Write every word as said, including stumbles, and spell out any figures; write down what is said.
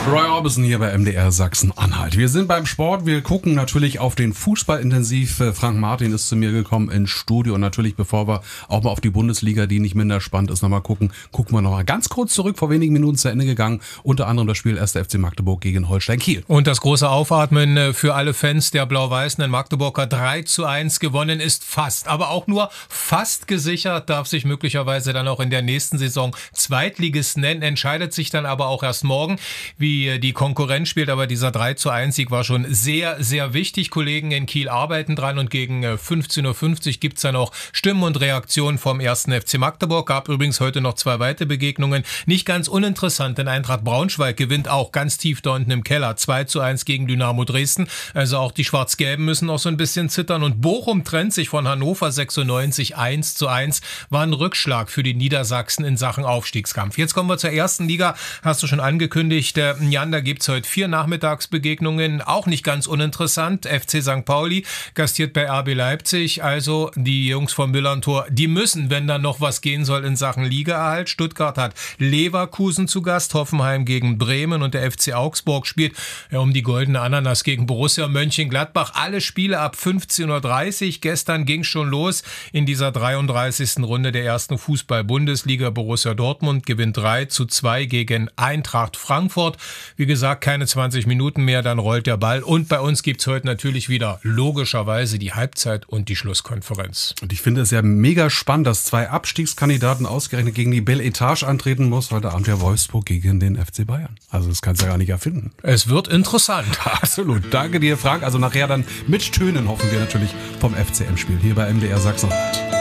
Roy Orbison hier bei M D R Sachsen-Anhalt. Wir sind beim Sport, wir gucken natürlich auf den Fußball intensiv. Frank Martin ist zu mir gekommen ins Studio und natürlich, bevor wir auch mal auf die Bundesliga, die nicht minder spannend ist, nochmal gucken, gucken wir nochmal ganz kurz zurück, vor wenigen Minuten zu Ende gegangen, unter anderem das Spiel erster F C Magdeburg gegen Holstein Kiel. Und das große Aufatmen für alle Fans der Blau-Weißen, in Magdeburg hat drei zu eins gewonnen, ist fast, aber auch nur fast gesichert, darf sich möglicherweise dann auch in der nächsten Saison Zweitligist nennen, entscheidet sich dann aber auch erst morgen, wie die Konkurrenz spielt, aber dieser drei zu eins Sieg war schon sehr, sehr wichtig. Kollegen in Kiel arbeiten dran und gegen fünfzehn Uhr fünfzig gibt es dann auch Stimmen und Reaktionen vom ersten F C Magdeburg. Gab übrigens heute noch zwei weitere Begegnungen. Nicht ganz uninteressant, denn Eintracht Braunschweig gewinnt auch ganz tief da unten im Keller. zwei zu eins gegen Dynamo Dresden. Also auch die Schwarz-Gelben müssen auch so ein bisschen zittern. Und Bochum trennt sich von Hannover sechsundneunzig eins zu eins. War ein Rückschlag für die Niedersachsen in Sachen Aufstiegskampf. Jetzt kommen wir zur ersten Liga. Hast du schon angekündigt, der Jan, da gibt es heute vier Nachmittagsbegegnungen, auch nicht ganz uninteressant. F C Sankt Pauli gastiert bei R B Leipzig, also die Jungs vom Millantor, die müssen, wenn da noch was gehen soll in Sachen Ligaerhalt. Stuttgart hat Leverkusen zu Gast, Hoffenheim gegen Bremen und der F C Augsburg spielt ja, um die goldene Ananas gegen Borussia Mönchengladbach. Alle Spiele ab fünfzehn Uhr dreißig. Gestern ging schon los in dieser dreiunddreißigsten Runde der ersten Fußball-Bundesliga. Borussia Dortmund gewinnt drei zu zwei gegen Eintracht Frankfurt. Wie gesagt, keine zwanzig Minuten mehr, dann rollt der Ball. Und bei uns gibt's heute natürlich wieder logischerweise die Halbzeit und die Schlusskonferenz. Und ich finde es ja mega spannend, dass zwei Abstiegskandidaten ausgerechnet gegen die Belle Etage antreten muss. Heute Abend ja Wolfsburg gegen den F C Bayern. Also das kannst du ja gar nicht erfinden. Es wird interessant. Absolut. Danke dir, Frank. Also nachher dann mit Tönen hoffen wir natürlich vom F C M-Spiel hier bei M D R Sachsen-Anhalt.